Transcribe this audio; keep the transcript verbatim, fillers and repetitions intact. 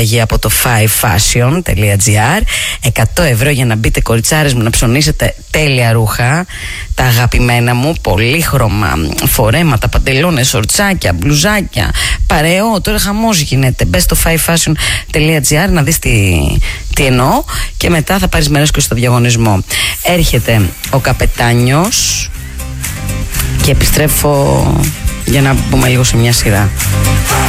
από το five fashion τελεία gr. εκατό ευρώ για να μπείτε, κοριτσάρες μου, να ψωνίσετε τέλεια ρούχα, τα αγαπημένα μου, πολύχρωμα φορέματα, παντελόνες, σορτσάκια, μπλουζάκια, παρεό. Τώρα χαμός γίνεται. Μπες στο five fashion τελεία gr να δεις τι, τι εννοώ, και μετά θα πάρεις μέρος και στο διαγωνισμό. Έρχεται ο Καπετάνιος και επιστρέφω για να μπούμε λίγο σε μια σειρά.